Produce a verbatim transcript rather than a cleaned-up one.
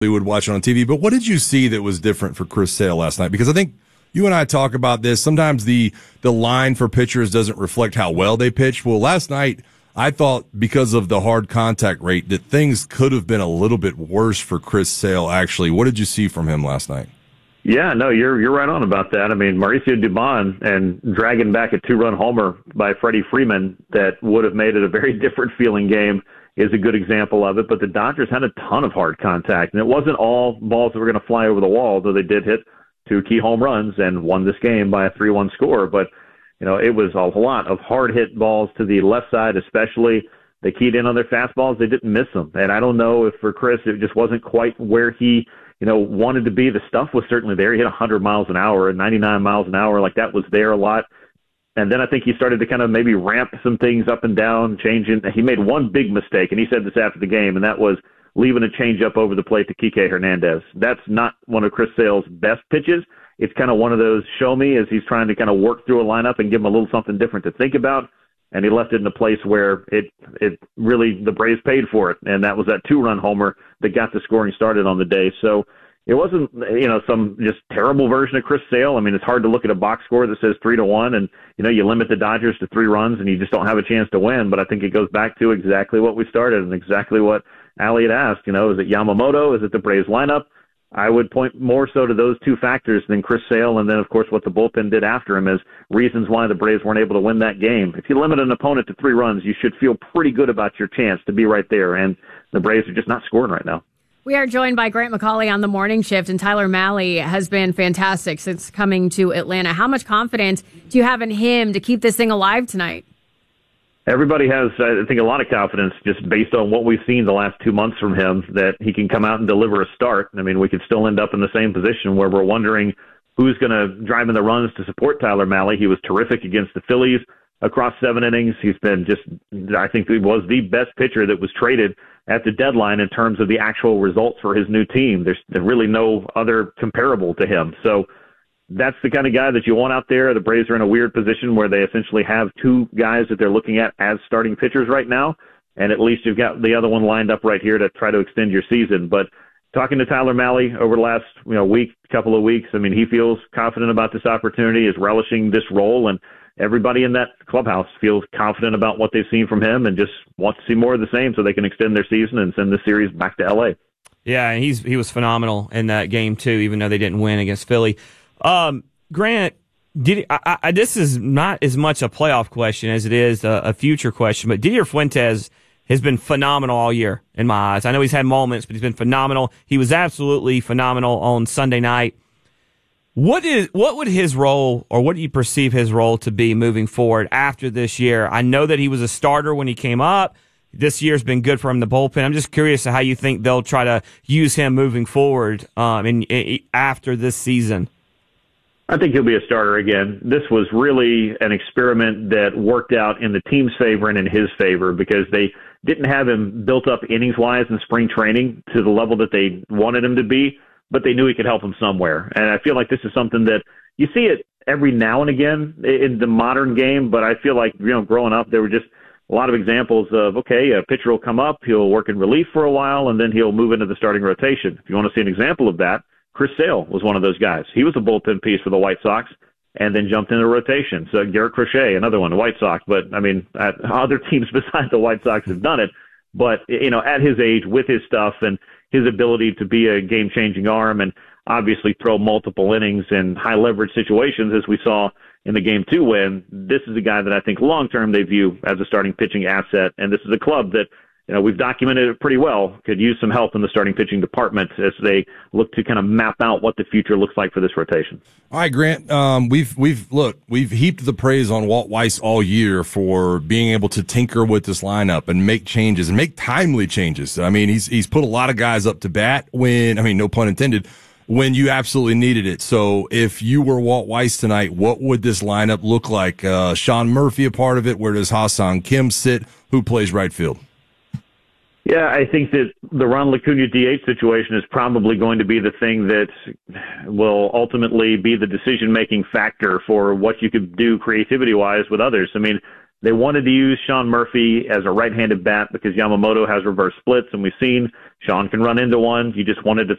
we would watch it on T V. But what did you see that was different for Chris Sale last night? Because I think you and I talk about this. Sometimes the the line for pitchers doesn't reflect how well they pitch. Well, last night I thought because of the hard contact rate that things could have been a little bit worse for Chris Sale. Actually, what did you see from him last night? Yeah, no, you're you're right on about that. I mean, Mauricio Dubon and dragging back a two-run homer by Freddie Freeman that would have made it a very different feeling game is a good example of it. But the Dodgers had a ton of hard contact, and it wasn't all balls that were going to fly over the wall, though they did hit two key home runs and won this game by a three one score. But, you know, it was a lot of hard-hit balls to the left side especially. They keyed in on their fastballs. They didn't miss them. And I don't know if for Chris it just wasn't quite where he – you know, wanted to be. The stuff was certainly there. He hit one hundred miles an hour and ninety-nine miles an hour. Like, that was there a lot. And then I think he started to kind of maybe ramp some things up and down, changing. He made one big mistake, and he said this after the game, and that was leaving a changeup over the plate to Kike Hernandez. That's not one of Chris Sale's best pitches. It's kind of one of those show me as he's trying to kind of work through a lineup and give him a little something different to think about. And he left it in a place where it it really, the Braves paid for it. And that was that two-run homer that got the scoring started on the day. So it wasn't, you know, some just terrible version of Chris Sale. I mean, it's hard to look at a box score that says three to one and, you know, you limit the Dodgers to three runs and you just don't have a chance to win. But I think it goes back to exactly what we started and exactly what Allie had asked. You know, is it Yamamoto? Is it the Braves lineup? I would point more so to those two factors than Chris Sale, and then, of course, what the bullpen did after him as reasons why the Braves weren't able to win that game. If you limit an opponent to three runs, you should feel pretty good about your chance to be right there, and the Braves are just not scoring right now. We are joined by Grant McAuley on the morning shift, and Tyler Mahle has been fantastic since coming to Atlanta. How much confidence do you have in him to keep this thing alive tonight? Everybody has, I think, a lot of confidence just based on what we've seen the last two months from him that he can come out and deliver a start. I mean, we could still end up in the same position where we're wondering who's going to drive in the runs to support Tyler Mahle. He was terrific against the Phillies across seven innings. He's been just, I think he was the best pitcher that was traded at the deadline in terms of the actual results for his new team. There's really no other comparable to him. So that's the kind of guy that you want out there. The Braves are in a weird position where they essentially have two guys that they're looking at as starting pitchers right now, and at least you've got the other one lined up right here to try to extend your season. But talking to Tyler Mahle over the last you know week, couple of weeks, I mean, he feels confident about this opportunity, is relishing this role, and everybody in that clubhouse feels confident about what they've seen from him and just wants to see more of the same so they can extend their season and send the series back to L A. Yeah, and he's he was phenomenal in that game, too, even though they didn't win against Philly. Um, Grant, did I, I, this is not as much a playoff question as it is a, a future question, but Didier Fuentes has been phenomenal all year in my eyes. I know he's had moments, but he's been phenomenal. He was absolutely phenomenal on Sunday night. What is what would his role, or what do you perceive his role to be moving forward after this year? I know that he was a starter when he came up. This year's been good for him in the bullpen. I'm just curious how you think they'll try to use him moving forward um, in, in, after this season. I think he'll be a starter again. This was really an experiment that worked out in the team's favor and in his favor because they didn't have him built up innings-wise in spring training to the level that they wanted him to be, but they knew he could help them somewhere. And I feel like this is something that you see it every now and again in the modern game, but I feel like, you know, growing up, there were just a lot of examples of, okay, a pitcher will come up, he'll work in relief for a while, and then he'll move into the starting rotation. If you want to see an example of that, Chris Sale was one of those guys. He was a bullpen piece for the White Sox and then jumped into rotation. So Garrett Crochet, another one, the White Sox. But, I mean, at, other teams besides the White Sox have done it. But, you know, at his age, with his stuff and his ability to be a game-changing arm and obviously throw multiple innings in high-leverage situations, as we saw in the Game two win, this is a guy that I think long-term they view as a starting pitching asset. And this is a club that, you know, we've documented it pretty well, could use some help in the starting pitching department as they look to kind of map out what the future looks like for this rotation. All right, Grant, um, we've, we've, look, we've heaped the praise on Walt Weiss all year for being able to tinker with this lineup and make changes and make timely changes. I mean, he's, he's put a lot of guys up to bat when, I mean, no pun intended, when you absolutely needed it. So if you were Walt Weiss tonight, what would this lineup look like? Uh, Sean Murphy a part of it? Where does Ha-Seong Kim sit? Who plays right field? Yeah, I think that the Ron Acuna D H situation is probably going to be the thing that will ultimately be the decision-making factor for what you could do creativity-wise with others. I mean, They wanted to use Sean Murphy as a right-handed bat because Yamamoto has reverse splits, and we've seen Sean can run into one. You just wanted to